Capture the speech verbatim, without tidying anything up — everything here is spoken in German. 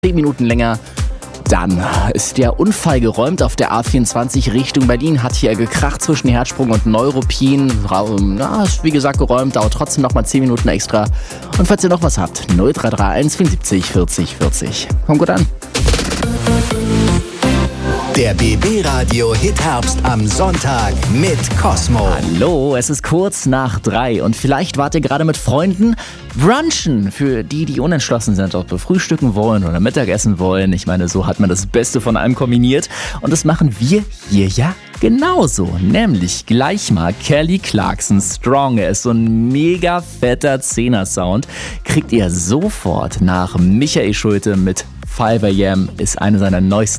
zehn Minuten länger. Dann ist der Unfall geräumt auf der A vierundzwanzig Richtung Berlin. Hat hier gekracht zwischen Herzsprung und Neuruppin. Na, ist wie gesagt geräumt, dauert trotzdem nochmal zehn Minuten extra. Und falls ihr noch was habt, null drei drei eins vierundsiebzig vierzig vierzig. Kommt gut an. Der B B-Radio Hit-Herbst am Sonntag mit Cosmo. Hallo, es ist kurz nach drei und vielleicht wart ihr gerade mit Freunden brunchen. Für die, die unentschlossen sind, ob wir frühstücken wollen oder Mittagessen wollen. Ich meine, so hat man das Beste von allem kombiniert. Und das machen wir hier ja genauso. Nämlich gleich mal Kelly Clarkson Strong. Er ist so ein mega fetter Zehner-Sound. Kriegt ihr sofort nach Michael Schulte mit five a m. ist eine seiner neuesten